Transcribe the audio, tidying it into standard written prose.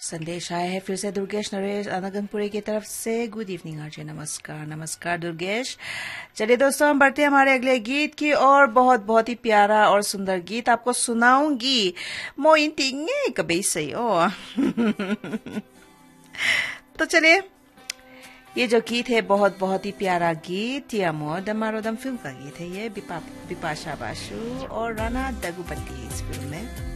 संदेश आया है फिर से दुर्गेश नरेश अनगनपुरी की तरफ से। गुड इवनिंग आरजे, नमस्कार। नमस्कार दुर्गेश। चलिए दोस्तों, हम बढ़ते हैं हमारे अगले गीत की और बहुत ही प्यारा और सुंदर गीत आपको सुनाऊंगी। मोइन तिंगे कभी सही ओ तो चलिए, ये जो गीत है बहुत ही प्यारा गीत, यामो दमारोदम फिल्म का गीत है। ये बिपाशा बासु और राणा दगुपति इस फिल्म में।